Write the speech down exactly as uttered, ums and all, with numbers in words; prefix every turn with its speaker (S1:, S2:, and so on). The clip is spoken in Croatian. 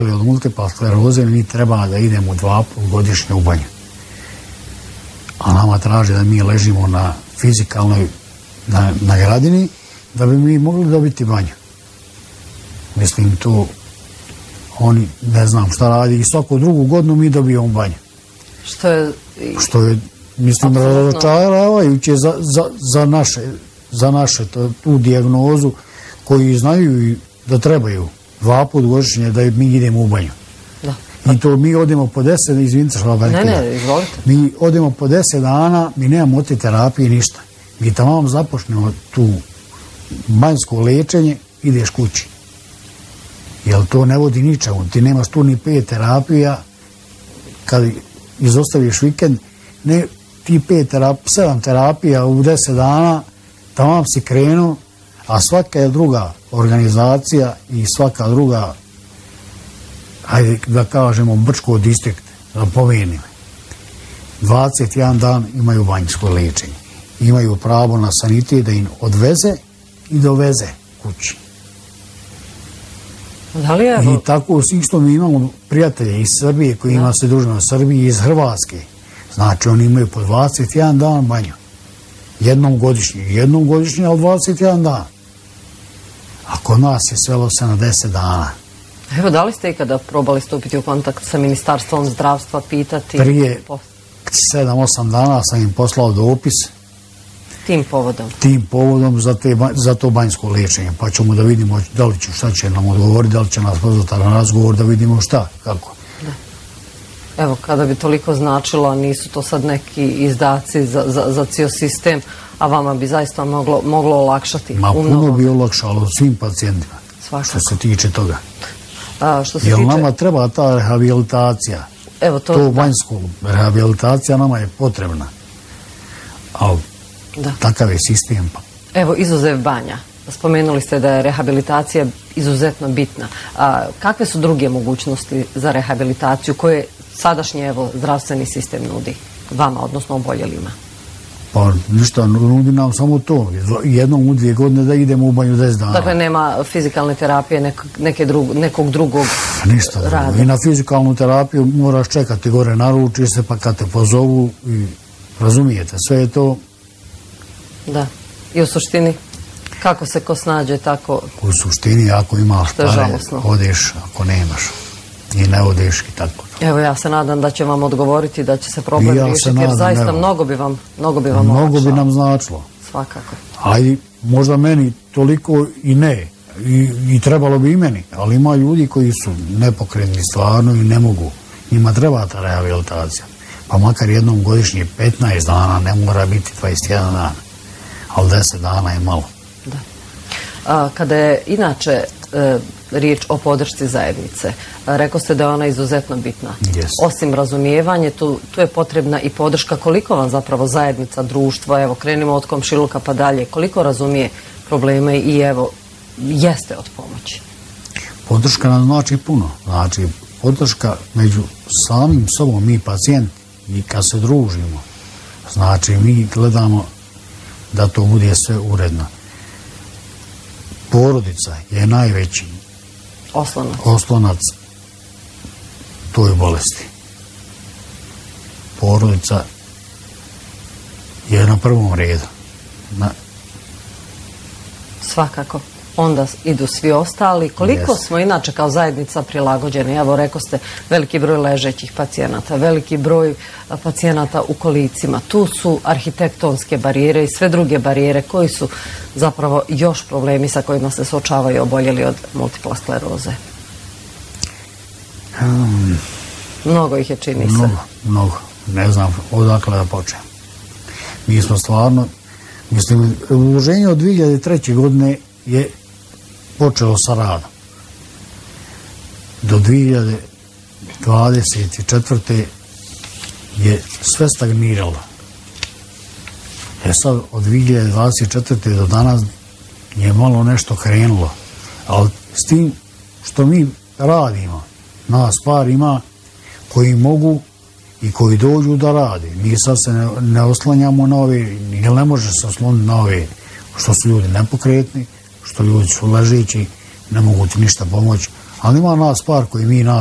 S1: Od multiple skleroze mi treba da idemo dva put godišnje u banju. A nama traže da mi ležimo na fizikalnoj, na, na gradini, da bi mi mogli dobiti banju. Mislim, tu oni, ne znam šta radi, i svaku drugu godinu mi dobijemo banju.
S2: Što je...
S1: Što je, mislim, razočaravajuće za, za, za naše, za naše tu dijagnozu koji znaju da trebaju dva put godišnje da mi idemo u banju.
S2: Da.
S1: I to mi odemo po deset, izvinite što vam
S2: Ne, ne, izvolite.
S1: Mi odemo po deset dana, mi nemamo od te terapije ništa. Mi tamo započnemo tu banjsko lečenje, ideš kući. Jer to ne vodi ničemu. Ti nemaš tu ni pet terapija, kad izostaviš vikend, ne, ti pet terapija, sedam terapija u deset dana, tamo si krenuo, a svaka je druga organizacija i svaka druga, hajde da kažemo, Brčko distrikt, da pomenim, dvadeset jedan dan imaju banjsko lečenje. Imaju pravo na sanitet da im odveze i doveze kući.
S2: Da li je...
S1: I tako isto mi imamo prijatelje iz Srbije koji ima se družimo u Srbiji i iz Hrvatske. Znači oni imaju po dvadeset jedan dan banju. Jednom godišnje. Jednom godišnje, ali dvadeset jedan dan. A kod nas je svelo se na deset dana.
S2: Evo, da li ste ikada probali stupiti u kontakt sa Ministarstvom zdravstva, pitati?
S1: Prije sedam osam dana sam im poslao dopis.
S2: Tim povodom? Tim
S1: povodom za, te, za to banjsko liječenje. Pa ćemo da vidimo da li će, šta će nam odgovoriti, da li će nas pozvati na razgovor, da vidimo šta, kako.
S2: Da. Evo, kada bi toliko značilo, nisu to sad neki izdaci za, za, za cijel sistem, a vama bi zaista moglo, moglo olakšati.
S1: Ma puno bi olakšalo svim pacijentima.
S2: Svakako.
S1: Što se tiče toga.
S2: A, što se
S1: Jer
S2: tiče...
S1: nama treba ta rehabilitacija.
S2: Evo to...
S1: To banjsko, rehabilitacija nama je potrebna. Ali
S2: da.
S1: Takav je sistem. Pa.
S2: Evo, izuzev banja. Spomenuli ste da je rehabilitacija izuzetno bitna. A, kakve su druge mogućnosti za rehabilitaciju koje sadašnji evo, zdravstveni sistem nudi vama, odnosno oboljelima?
S1: Pa ništa, nudi nam samo to. Jednom u dvije godine da idemo u banju deset dana.
S2: Dakle, nema fizikalne terapije, nek, neke drug, nekog drugog
S1: ništa
S2: rada?
S1: I na fizikalnu terapiju moraš čekati gore, naručiš se, pa kad te pozovu i razumijete, sve je to...
S2: Da. I u suštini, kako se ko snađe, tako...
S1: U suštini, ako imaš pare, odeš, ako nemaš. I ne odeš i tako.
S2: Evo, ja se nadam da će vam odgovoriti, da će se problem
S1: ja
S2: riješiti,
S1: nadam,
S2: jer zaista
S1: evo.
S2: mnogo bi vam mnogo bi vam
S1: Mnogo
S2: olakšalo.
S1: bi nam značilo.
S2: Svakako.
S1: Ajde, možda meni toliko i ne. I, I trebalo bi i meni. Ali ima ljudi koji su nepokretni stvarno i ne mogu. Njima treba ta rehabilitacija. Pa makar jednom godišnje petnaest dana, ne mora biti dvadeset jedan dana. Ali deset dana je malo.
S2: Da. A, kada je inače e, riječ o podršci zajednice, a, rekao ste da je ona izuzetno bitna.
S1: Yes.
S2: Osim razumijevanje, tu, tu je potrebna i podrška. Koliko vam zapravo zajednica, društvo, evo krenimo od komšiluka pa dalje, koliko razumije probleme i evo jeste od pomoći?
S1: Podrška nam znači puno. Znači podrška među samim sobom, mi pacijenti, i kad se družimo. Znači mi gledamo da to bude sve uredno. Porodica je najveći
S2: oslonac,
S1: oslonac toj bolesti. Porodica je na prvom redu. Na...
S2: Svakako. Onda idu svi ostali. Koliko
S1: yes.
S2: smo inače kao zajednica prilagođeni? Evo, rekao ste, veliki broj ležećih pacijenata, veliki broj pacijenata u kolicima. Tu su arhitektonske barijere i sve druge barijere koji su zapravo još problemi sa kojima se suočavaju oboljeli od multipla skleroze.
S1: Um,
S2: mnogo ih je, čini se.
S1: Mnogo, mnogo. Ne znam odakle da počnem. Mi smo stvarno, mislim, udruženje od dvije hiljade treće. godine je počelo sa radom. Do dvije hiljade dvadeset četvrte. je sve stagniralo. E sad, od dvije hiljade dvadeset četvrte. do danas je malo nešto krenulo. Ali s tim što mi radimo, nas par ima koji mogu i koji dođu da rade. Mi sad se ne, ne oslanjamo na ove, jer ne može se osloniti na ove što su ljudi nepokretni, što ljudi su ležeći, ne mogu ti ništa pomoći, Ali ima nas par koji mi nas